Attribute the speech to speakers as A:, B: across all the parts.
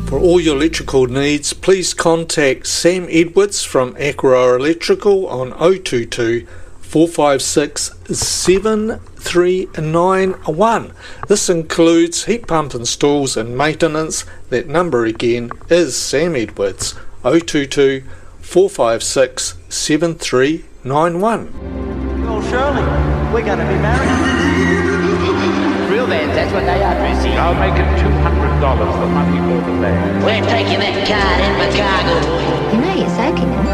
A: For all your electrical needs, please contact Sam Edwards from Aqua Electrical on 022 456 7391. This includes heat pump installs and maintenance. That number again is Sam Edwards, 022 456 7391.
B: Well, Shirley, we're going to be married.
C: Real bands, that's what they are, Chrissy.
D: I'll make it $200 for money for the band.
C: We're taking that card in for cargo.
E: You know you're soaking it.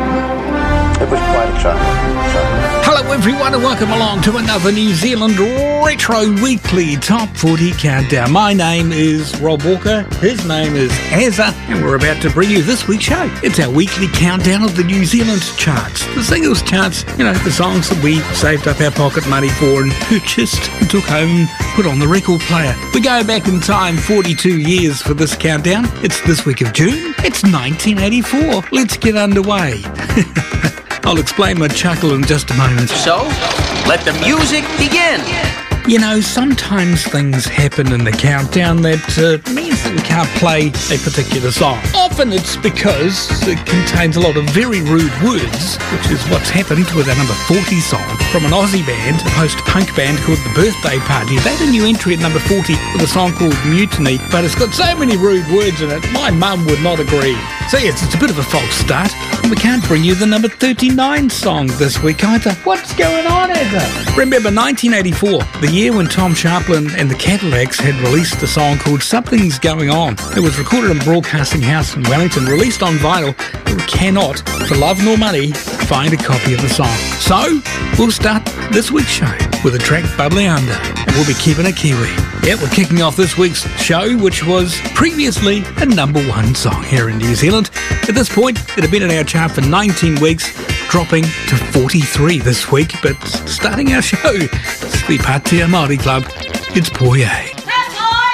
F: It was quite a shock.
G: Hello everyone and welcome along to another New Zealand Retro Weekly Top 40 Countdown. My name is Rob Walker, his name is Azza, and we're about to bring you this week's show. It's our weekly countdown of the New Zealand charts, the singles charts, the songs that we saved up our pocket money for and purchased and took home and put on the record player. We go back in time 42 years for this countdown. It's this week of June. It's 1984. Let's get underway. I'll explain my chuckle in just a moment.
C: So, let the music begin.
G: Sometimes things happen in the countdown that means that we can't play a particular song. Often it's because it contains a lot of very rude words, which is what's happened with our number 40 song from an Aussie band, a post-punk band called The Birthday Party. They had a new entry at number 40 with a song called Mutiny, but it's got so many rude words in it, my mum would not agree. So yes, it's a bit of a false start, and we can't bring you the number 39 song this week either. What's going on, Ezra? Remember 1984, the year when Tom Sharplin and the Cadillacs had released a song called Something's Going On. It was recorded in Broadcasting House in Wellington, released on vinyl, but we cannot, for love nor money, find a copy of the song. So, we'll start this week's show with a track Bubbly Under, and we'll be keeping it Kiwi. Yeah, we're kicking off this week's show, which was previously a number one song here in New Zealand. At this point, it had been in our chart for 19 weeks, dropping to 43 this week, but starting our show, it's the Patea Māori Club, it's Poye.